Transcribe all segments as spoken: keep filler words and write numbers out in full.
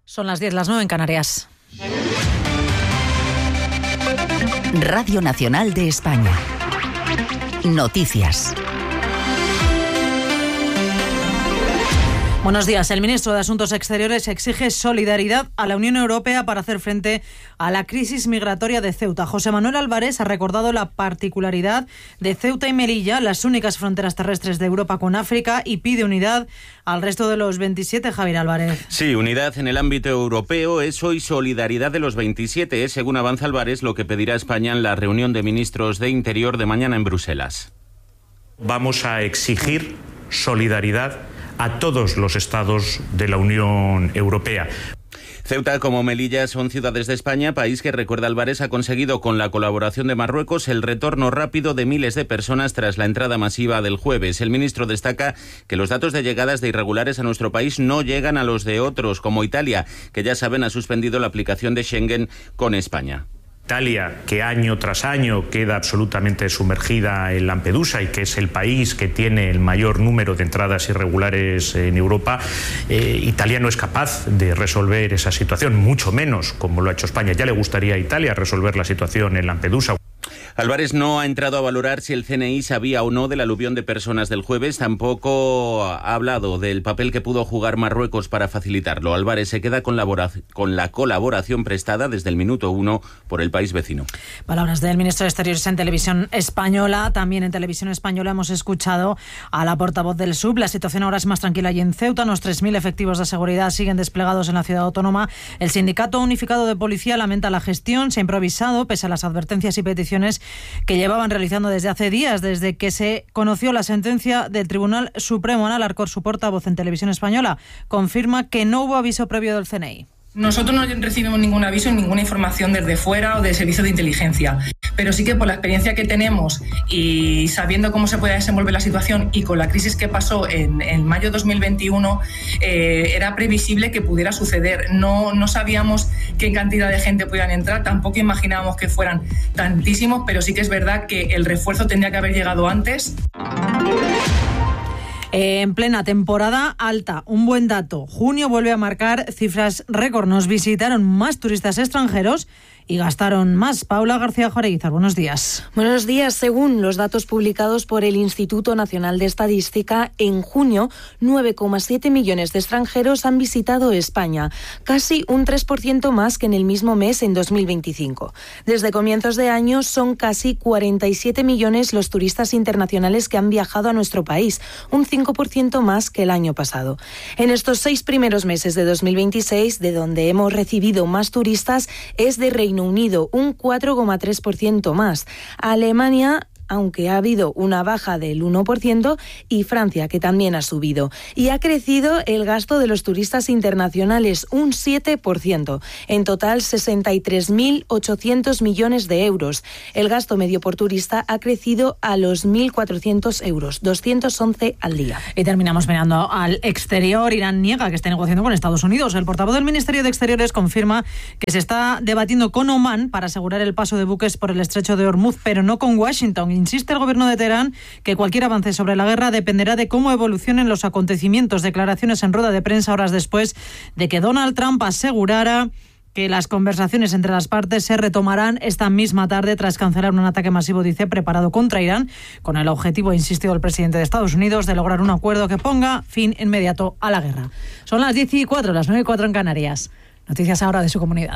Son las diez, las nueve en Canarias. Radio Nacional de España. Noticias. Buenos días. El ministro de Asuntos Exteriores exige solidaridad a la Unión Europea para hacer frente a la crisis migratoria de Ceuta. José Manuel Álvarez ha recordado la particularidad de Ceuta y Melilla, las únicas fronteras terrestres de Europa con África, y pide unidad al resto de los veintisiete. Javier Álvarez. Sí, unidad en el ámbito europeo, eso y solidaridad de los veintisiete, es, según avanza Álvarez, lo que pedirá España en la reunión de ministros de Interior de mañana en Bruselas. Vamos a exigir solidaridad a todos los estados de la Unión Europea. Ceuta como Melilla son ciudades de España, país que, recuerda Álvarez, ha conseguido con la colaboración de Marruecos el retorno rápido de miles de personas tras la entrada masiva del jueves. El ministro destaca que los datos de llegadas de irregulares a nuestro país no llegan a los de otros, como Italia, que ya saben ha suspendido la aplicación de Schengen con España. Italia, que año tras año queda absolutamente sumergida en Lampedusa y que es el país que tiene el mayor número de entradas irregulares en Europa, eh, Italia no es capaz de resolver esa situación, mucho menos como lo ha hecho España. Ya le gustaría a Italia resolver la situación en Lampedusa. Álvarez no ha entrado a valorar si el C N I sabía o no del aluvión de personas del jueves, tampoco ha hablado del papel que pudo jugar Marruecos para facilitarlo. Álvarez se queda con la, con la colaboración prestada desde el minuto uno por el país vecino. Palabras del ministro de Exteriores en Televisión Española. También en Televisión Española hemos escuchado a la portavoz del S U B. La situación ahora es más tranquila allí en Ceuta. Unos tres mil efectivos de seguridad siguen desplegados en la ciudad autónoma. El Sindicato Unificado de Policía lamenta la gestión. Se ha improvisado pese a las advertencias y peticiones que llevaban realizando desde hace días, desde que se conoció la sentencia del Tribunal Supremo. Ana Alarcón, su portavoz en Televisión Española, confirma que no hubo aviso previo del C N I. Nosotros no recibimos ningún aviso, ninguna información desde fuera o del servicio de inteligencia, pero sí que por la experiencia que tenemos y sabiendo cómo se puede desenvolver la situación y con la crisis que pasó en, en mayo de dos mil veintiuno, eh, era previsible que pudiera suceder. No, no sabíamos qué cantidad de gente podían entrar, tampoco imaginábamos que fueran tantísimos, pero sí que es verdad que el refuerzo tendría que haber llegado antes. En plena temporada alta, un buen dato. Junio vuelve a marcar cifras récord. Nos visitaron más turistas extranjeros y gastaron más. Paula García Joreguizar, buenos días. Buenos días. Según los datos publicados por el Instituto Nacional de Estadística, en junio nueve coma siete millones de extranjeros han visitado España, casi un tres por ciento más que en el mismo mes en dos mil veinticinco. Desde comienzos de año son casi cuarenta y siete millones los turistas internacionales que han viajado a nuestro país, un cinco por ciento más que el año pasado. En estos seis primeros meses de dos mil veintiséis, de donde hemos recibido más turistas, es de Reino Unido, un cuatro coma tres por ciento más. Alemania, aunque ha habido una baja del uno por ciento, y Francia, que también ha subido. Y ha crecido el gasto de los turistas internacionales, un siete por ciento. En total, sesenta y tres mil ochocientos millones de euros. El gasto medio por turista ha crecido a los mil cuatrocientos euros, doscientos once al día. Y terminamos mirando al exterior. Irán niega que esté negociando con Estados Unidos. El portavoz del Ministerio de Exteriores confirma que se está debatiendo con Omán para asegurar el paso de buques por el estrecho de Hormuz, pero no con Washington. Insiste el gobierno de Teherán que cualquier avance sobre la guerra dependerá de cómo evolucionen los acontecimientos. Declaraciones en rueda de prensa horas después de que Donald Trump asegurara que las conversaciones entre las partes se retomarán esta misma tarde tras cancelar un ataque masivo, dice, preparado contra Irán, con el objetivo, insistió el presidente de Estados Unidos, de lograr un acuerdo que ponga fin inmediato a la guerra. Son las diez y cuatro, las nueve y cuatro en Canarias. Noticias ahora de su comunidad.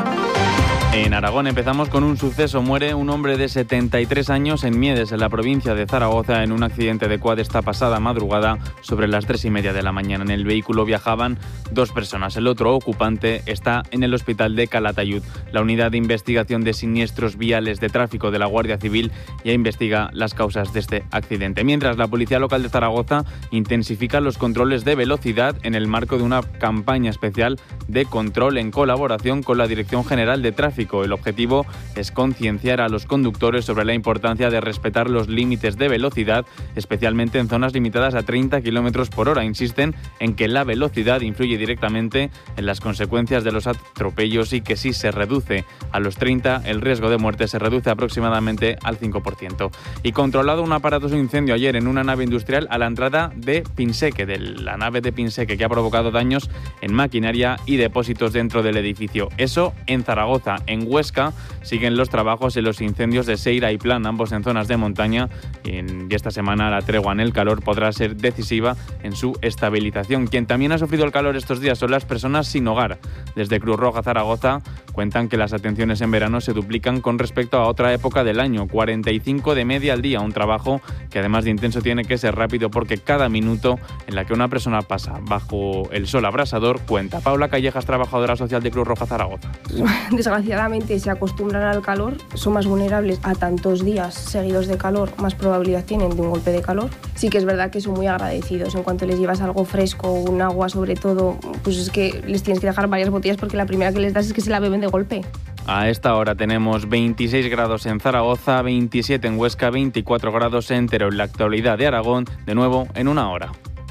En Aragón empezamos con un suceso. Muere un hombre de setenta y tres años en Miedes, en la provincia de Zaragoza, en un accidente de quad esta pasada madrugada sobre las tres y media de la mañana. En el vehículo viajaban dos personas. El otro ocupante está en el hospital de Calatayud. La unidad de investigación de siniestros viales de tráfico de la Guardia Civil ya investiga las causas de este accidente. Mientras, la Policía Local de Zaragoza intensifica los controles de velocidad en el marco de una campaña especial de control en colaboración con la Dirección General de Tráfico. público. El objetivo es concienciar a los conductores sobre la importancia de respetar los límites de velocidad, especialmente en zonas limitadas a treinta kilómetros por hora. Insisten en que la velocidad influye directamente en las consecuencias de los atropellos y que si se reduce a los treinta, el riesgo de muerte se reduce aproximadamente al cinco por ciento. Y controlado un aparatoso incendio ayer en una nave industrial a la entrada de Pinseque, de la nave de Pinseque, que ha provocado daños en maquinaria y depósitos dentro del edificio. Eso en Zaragoza. En Huesca siguen los trabajos en los incendios de Seira y Plan, ambos en zonas de montaña, y, en, y esta semana la tregua en el calor podrá ser decisiva en su estabilización. Quien también ha sufrido el calor estos días son las personas sin hogar. Desde Cruz Roja Zaragoza cuentan que las atenciones en verano se duplican con respecto a otra época del año, cuarenta y cinco de media al día, un trabajo que además de intenso tiene que ser rápido porque cada minuto en la que una persona pasa bajo el sol abrasador cuenta. Paula Callejas, trabajadora social de Cruz Roja Zaragoza. Desgraciadamente se acostumbran al calor, son más vulnerables a tantos días seguidos de calor, más probabilidad tienen de un golpe de calor. Sí que es verdad que son muy agradecidos, en cuanto les llevas algo fresco, un agua sobre todo, pues es que les tienes que dejar varias botellas porque la primera que les das es que se la beben de golpe. A esta hora tenemos veintiséis grados en Zaragoza, veintisiete en Huesca, veinticuatro grados en Teruel. La actualidad de Aragón, de nuevo en una hora.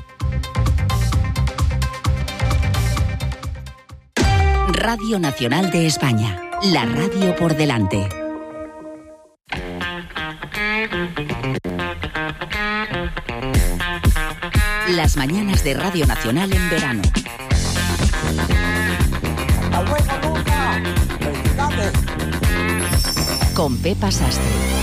Radio Nacional de España, la radio por delante. Las mañanas de Radio Nacional en verano. Con Pepa Sastre.